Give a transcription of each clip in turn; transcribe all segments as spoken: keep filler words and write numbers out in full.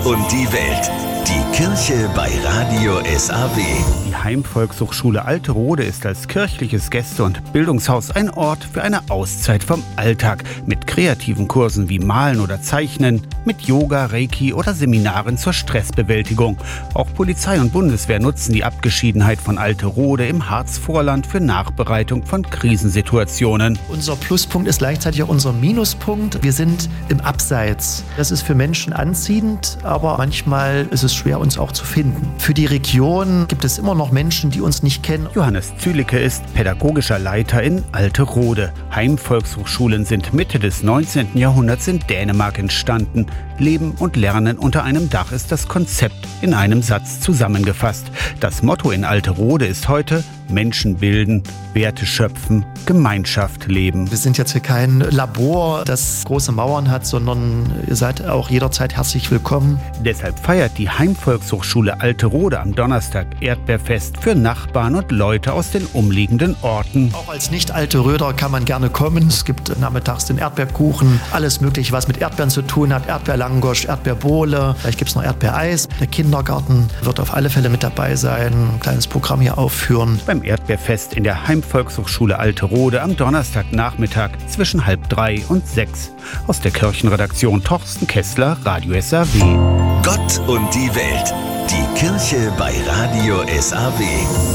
und die Welt. Die Kirche bei Radio S A W. Die Heimvolkshochschule Alterode ist als kirchliches Gäste- und Bildungshaus ein Ort für eine Auszeit vom Alltag. Mit kreativen Kursen wie Malen oder Zeichnen, mit Yoga, Reiki oder Seminaren zur Stressbewältigung. Auch Polizei und Bundeswehr nutzen die Abgeschiedenheit von Alterode im Harzvorland für Nachbereitung von Krisensituationen. Unser Pluspunkt ist gleichzeitig auch unser Minuspunkt. Wir sind im Abseits. Das ist für Menschen anziehend, aber manchmal ist es schwer, uns auch zu finden. Für die Region gibt es immer noch Menschen, die uns nicht kennen. Johannes Zülicke ist pädagogischer Leiter in Alterode. Heimvolkshochschulen sind Mitte des neunzehnten Jahrhunderts in Dänemark entstanden. Leben und Lernen unter einem Dach ist das Konzept in einem Satz zusammengefasst. Das Motto in Alterode ist heute: Menschen bilden, Werte schöpfen, Gemeinschaft leben. Wir sind jetzt hier kein Labor, das große Mauern hat, sondern ihr seid auch jederzeit herzlich willkommen. Deshalb feiert die Heimvolkshochschule Alterode am Donnerstag Erdbeerfest für Nachbarn und Leute aus den umliegenden Orten. Auch als Nicht-Alteröder kann man gerne kommen. Es gibt nachmittags den Erdbeerkuchen, alles mögliche, was mit Erdbeeren zu tun hat. Erdbeerlangosch, Erdbeerbohle, vielleicht gibt es noch Erdbeereis. Der Kindergarten wird auf alle Fälle mit dabei sein, ein kleines Programm hier aufführen. Beim Erdbeerfest in der Heimvolkshochschule Alterode am Donnerstagnachmittag zwischen halb drei und sechs. Aus der Kirchenredaktion Torsten Kessler, Radio S A W. Gott und die Welt. Die Kirche bei Radio S A W.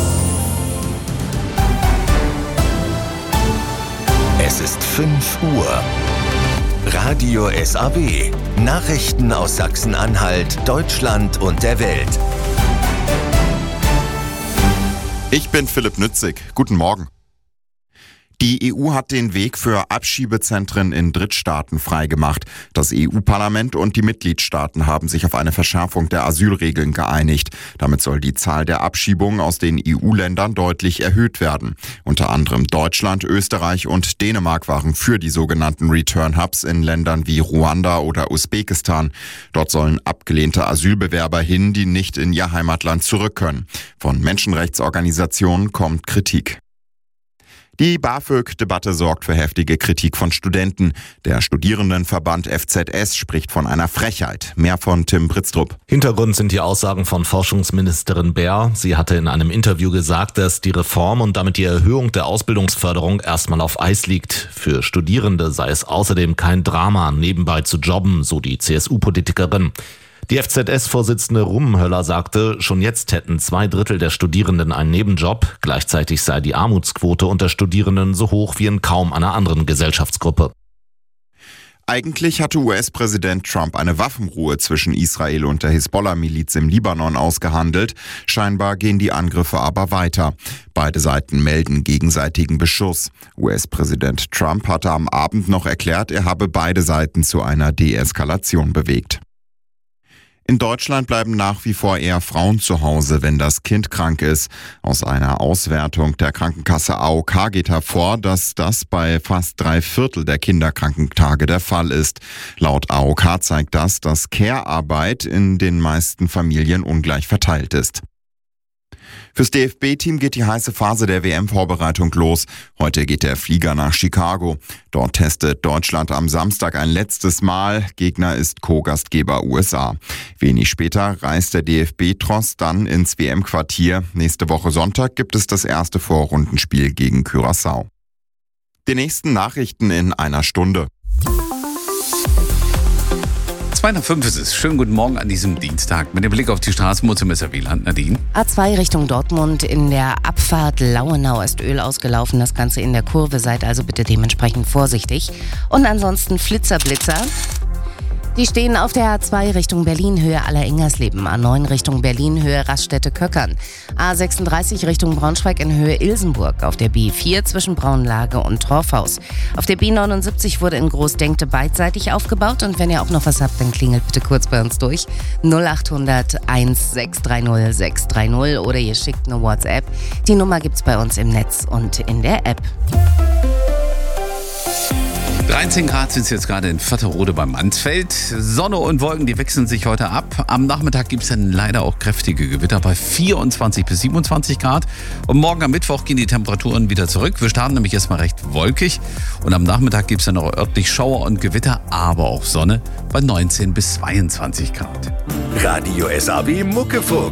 Es ist fünf Uhr. Radio S A W. Nachrichten aus Sachsen-Anhalt, Deutschland und der Welt. Ich bin Philipp Nützig. Guten Morgen. Die E U hat den Weg für Abschiebezentren in Drittstaaten freigemacht. Das E U-Parlament und die Mitgliedstaaten haben sich auf eine Verschärfung der Asylregeln geeinigt. Damit soll die Zahl der Abschiebungen aus den E U-Ländern deutlich erhöht werden. Unter anderem Deutschland, Österreich und Dänemark waren für die sogenannten Return-Hubs in Ländern wie Ruanda oder Usbekistan. Dort sollen abgelehnte Asylbewerber hin, die nicht in ihr Heimatland zurück können. Von Menschenrechtsorganisationen kommt Kritik. Die BAföG-Debatte sorgt für heftige Kritik von Studenten. Der Studierendenverband F Z S spricht von einer Frechheit. Mehr von Tim Britztrup. Hintergrund sind die Aussagen von Forschungsministerin Baer. Sie hatte in einem Interview gesagt, dass die Reform und damit die Erhöhung der Ausbildungsförderung erstmal auf Eis liegt. Für Studierende sei es außerdem kein Drama, nebenbei zu jobben, so die C S U-Politikerin. Die F Z S-Vorsitzende Rummenhöller sagte, schon jetzt hätten zwei Drittel der Studierenden einen Nebenjob. Gleichzeitig sei die Armutsquote unter Studierenden so hoch wie in kaum einer anderen Gesellschaftsgruppe. Eigentlich hatte U S-Präsident Trump eine Waffenruhe zwischen Israel und der Hisbollah-Miliz im Libanon ausgehandelt. Scheinbar gehen die Angriffe aber weiter. Beide Seiten melden gegenseitigen Beschuss. U S-Präsident Trump hatte am Abend noch erklärt, er habe beide Seiten zu einer Deeskalation bewegt. In Deutschland bleiben nach wie vor eher Frauen zu Hause, wenn das Kind krank ist. Aus einer Auswertung der Krankenkasse A O K geht hervor, dass das bei fast drei Viertel der Kinderkrankentage der Fall ist. Laut A O K zeigt das, dass Care-Arbeit in den meisten Familien ungleich verteilt ist. Fürs D F B-Team geht die heiße Phase der W M-Vorbereitung los. Heute geht der Flieger nach Chicago. Dort testet Deutschland am Samstag ein letztes Mal. Gegner ist Co-Gastgeber U S A. Wenig später reist der D F B-Tross dann ins W M-Quartier. Nächste Woche Sonntag gibt es das erste Vorrundenspiel gegen Curaçao. Die nächsten Nachrichten in einer Stunde. zwei nach fünf ist es. Schönen guten Morgen an diesem Dienstag. Mit dem Blick auf die Straßen, Muttermesser Wieland. Nadine. A zwei Richtung Dortmund. In der Abfahrt Lauenau ist Öl ausgelaufen. Das Ganze in der Kurve. Seid also bitte dementsprechend vorsichtig. Und ansonsten Flitzer, Blitzer. Die stehen auf der A zwei Richtung Berlin, Höhe Aller-Ingersleben, A neun Richtung Berlin, Höhe Raststätte-Köckern, A sechsunddreißig Richtung Braunschweig in Höhe Ilsenburg, auf der B vier zwischen Braunlage und Torfhaus. Auf der B neunundsiebzig wurde in Großdenkte beidseitig aufgebaut und wenn ihr auch noch was habt, dann klingelt bitte kurz bei uns durch. null achthundert eins sechs drei null sechs drei null oder ihr schickt eine WhatsApp. Die Nummer gibt's bei uns im Netz und in der App. dreizehn Grad sind es jetzt gerade in Vierterode beim Mansfeld. Sonne und Wolken, die wechseln sich heute ab. Am Nachmittag gibt es dann leider auch kräftige Gewitter bei vierundzwanzig bis siebenundzwanzig Grad. Und morgen am Mittwoch gehen die Temperaturen wieder zurück. Wir starten nämlich erstmal recht wolkig. Und am Nachmittag gibt es dann auch örtlich Schauer und Gewitter, aber auch Sonne bei neunzehn bis zweiundzwanzig Grad. Radio S A B Muckefuck.